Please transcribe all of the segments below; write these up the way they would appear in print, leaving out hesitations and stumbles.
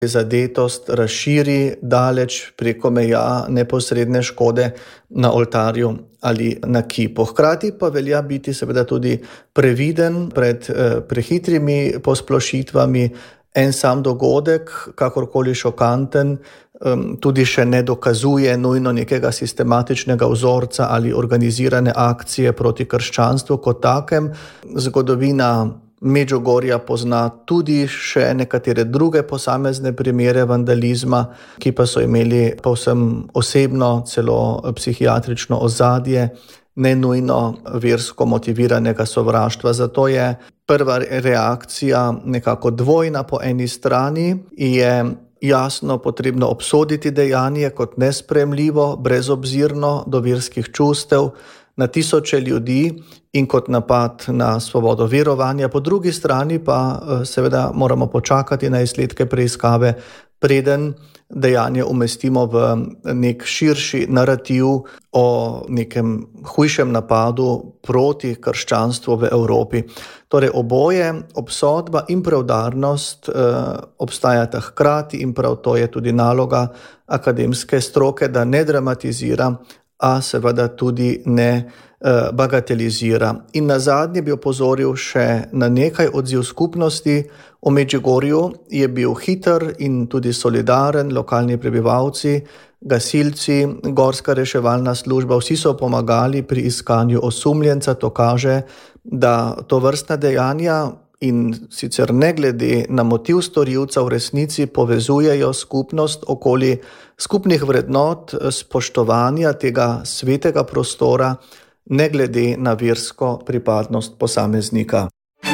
zadetost razširi daleč preko meja neposredne škode na oltarju ali na kipu. Hkrati pa velja biti seveda tudi previden pred prehitrimi posplošitvami. En sam dogodek, kakorkoli šokanten, tudi še ne dokazuje nujno nekega sistematičnega vzorca ali organizirane akcije proti krščanstvu kot takem. Zgodovina Medžugorja pozna tudi še nekatere druge posamezne primere vandalizma, ki pa so imeli povsem osebno, celo psihiatrično ozadje, ne nujno versko motiviranega sovraštva. Zato je prva reakcija nekako dvojna. Po eni strani je jasno potrebno obsoditi dejanje kot nesprejemljivo, brezobzirno do verskih čustev na tisoče ljudi in kot napad na svobodo verovanja. Po drugi strani pa seveda moramo počakati na izsledke preiskave, preden dejanje umestimo v nek širši narativ o nekem hujšem napadu proti krščanstvu v Evropi. Torej oboje, obsodba in preudarnost, obstajata hkrati in prav to je tudi naloga akademske stroke, da ne dramatizira, a seveda tudi ne bagatelizira. In nazadnje bi opozoril še na nekaj. Odziv skupnosti v Medžugorju je bil hiter in tudi solidaren. Lokalni prebivalci, gasilci, gorska reševalna služba, vsi so pomagali pri iskanju osumljenca. To kaže, da tovrstna dejanja in sicer ne glede na motiv storilca v resnici povezujejo skupnost okoli skupnih vrednot spoštovanja tega svetega prostora, ne glede na versko pripadnost posameznika.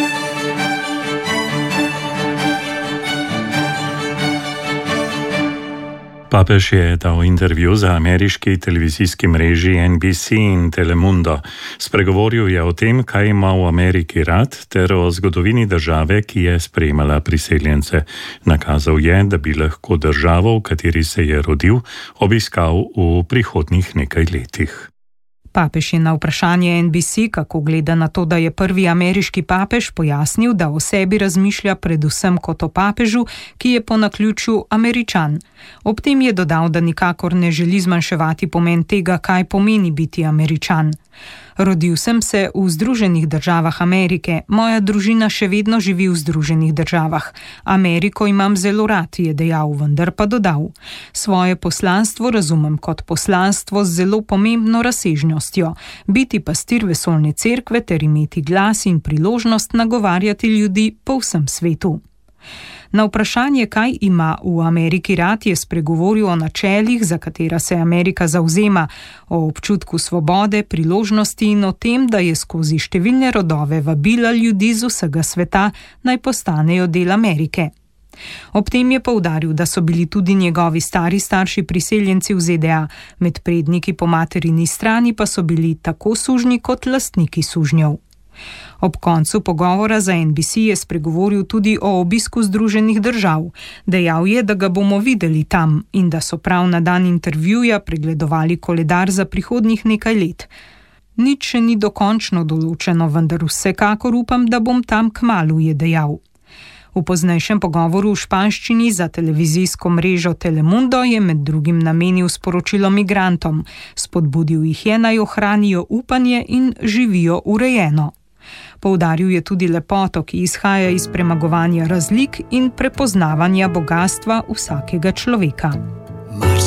Papež je dal intervju za ameriški televizijski mreži NBC in Telemundo. Spregovoril je o tem, kaj ima v Ameriki rad, ter o zgodovini države, ki je sprejemala priseljence. Nakazal je, da bi lahko državo, v kateri se je rodil, obiskal v prihodnjih nekaj letih. Papež je na vprašanje NBC, kako gleda na to, da je prvi ameriški papež, pojasnil, da o sebi razmišlja predvsem kot o papežu, ki je po naključju Američan. Ob tem je dodal, da nikakor ne želi zmanjševati pomen tega, kaj pomeni biti Američan. Rodil sem se v Združenih državah Amerike, moja družina še vedno živi v Združenih državah. Ameriko imam zelo rad, je dejal, vendar pa dodal. Svoje poslanstvo razumem kot poslanstvo z zelo pomembno razsežnostjo, biti pastir vesoljne cerkve ter imeti glas in priložnost nagovarjati ljudi po vsem svetu. Na vprašanje, kaj ima v Ameriki rad, je spregovoril o načelih, za katera se Amerika zavzema, o občutku svobode, priložnosti in o tem, da je skozi številne rodove vabila ljudi z vsega sveta, naj postanejo del Amerike. Ob tem je poudaril, da so bili tudi njegovi stari starši priseljenci v ZDA, med predniki po materini strani pa so bili tako sužnji kot lastniki sužnjev. Ob koncu pogovora za NBC je spregovoril tudi o obisku Združenih držav. Dejal je, da ga bomo videli tam in da so prav na dan intervjuja pregledovali koledar za prihodnjih nekaj let. Nič še ni dokončno določeno, vendar vsekakor upam, da bom tam kmalu, je dejal. V poznejšem pogovoru v španščini za televizijsko mrežo Telemundo je med drugim namenil sporočilo migrantom. Spodbudil jih je, naj ohranijo upanje in živijo urejeno. Poudaril je tudi lepoto, ki izhaja iz premagovanja razlik in prepoznavanja bogastva vsakega človeka.